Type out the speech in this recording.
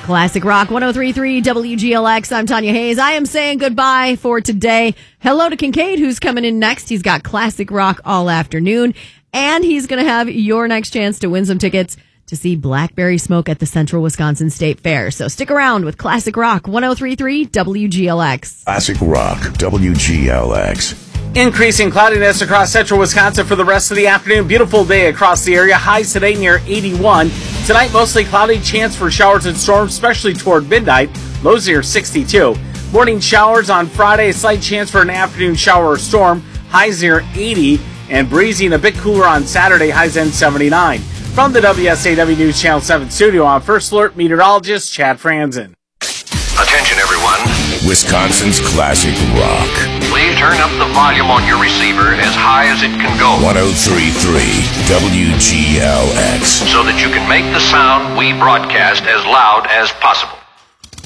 Classic Rock 103.3 WGLX. I'm Tanya Hayes. I am saying goodbye for today. Hello to Kincaid, who's coming in next. He's got Classic Rock all afternoon, and he's going to have your next chance to win some tickets to see Blackberry Smoke at the Central Wisconsin State Fair. So stick around with Classic Rock 103.3 WGLX. Classic Rock WGLX. Increasing cloudiness across central Wisconsin for the rest of the afternoon. Beautiful day across the area. Highs today near 81. Tonight, mostly cloudy. Chance for showers and storms, especially toward midnight. Lows near 62. Morning showers on Friday. A slight chance for an afternoon shower or storm. Highs near 80. And breezy and a bit cooler on Saturday. Highs end 79. From the WSAW News Channel 7 studio, I'm First Alert meteorologist Chad Franzen. Attention, everyone. Wisconsin's Classic Rock. Please turn up the volume on your receiver as high as it can go 103.3 WGLX. so that you can make the sound we broadcast as loud as possible.